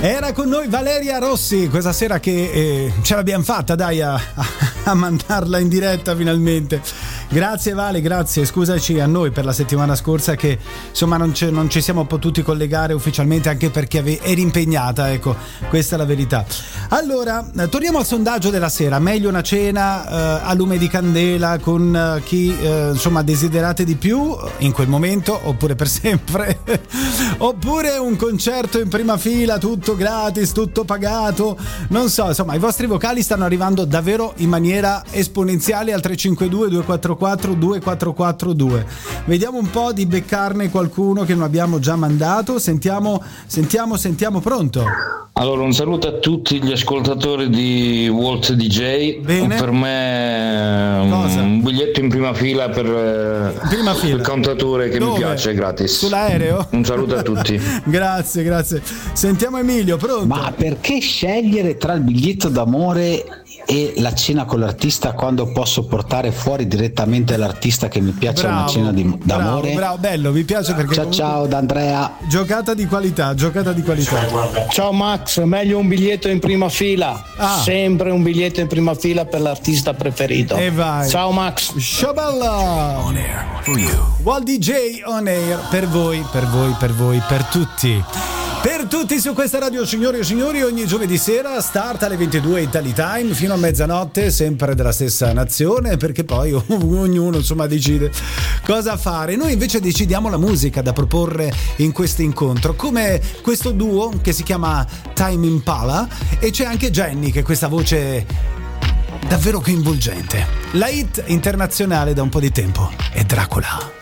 Era con noi Valeria Rossi questa sera che ce l'abbiamo fatta, dai, a mandarla in diretta finalmente. Grazie Vale, grazie, scusaci a noi per la settimana scorsa che insomma non ci siamo potuti collegare ufficialmente, anche perché eri impegnata, ecco, questa è la verità. Allora, torniamo al sondaggio della sera: meglio una cena a lume di candela con chi insomma desiderate di più in quel momento, oppure per sempre oppure un concerto in prima fila, tutto gratis, tutto pagato, non so, insomma i vostri vocali stanno arrivando davvero in maniera esponenziale al 352 244 2442. Vediamo un po' di beccarne qualcuno che non abbiamo già mandato. Sentiamo, pronto? Allora, un saluto a tutti gli ascoltatori di Walt DJ. Bene. Per me un biglietto in prima fila per il contatore che Dove? Mi piace, gratis. Sull'aereo? Un saluto a tutti. Grazie. Sentiamo Emilio, pronto? Ma perché scegliere tra il biglietto d'amore e la cena con l'artista quando posso portare fuori direttamente l'artista che mi piace? Una cena d'amore? Bravo, bello, mi piace perché ciao da Andrea. Giocata di qualità. Ciao Max, meglio un biglietto in prima fila. Sempre un biglietto in prima fila per l'artista preferito. E vai. Ciao Max. Sciaballa On Air for you. Walt DJ On Air per voi, per tutti. Per tutti su questa radio, signori e signori, ogni giovedì sera start alle 22 Italy Time fino a mezzanotte, sempre della stessa nazione, perché poi ognuno insomma decide cosa fare. Noi invece decidiamo la musica da proporre in questo incontro, come questo duo che si chiama Tame Impala, e c'è anche Jenny, che è questa voce davvero coinvolgente. La hit internazionale da un po' di tempo è Dracula.